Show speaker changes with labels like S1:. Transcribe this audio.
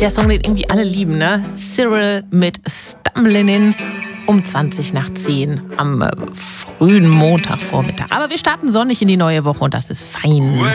S1: Der Song, den irgendwie alle lieben, ne? Cyril mit Stumbling In um 20 nach 10 am frühen Montagvormittag. Aber wir starten sonnig in die neue Woche und das ist fein.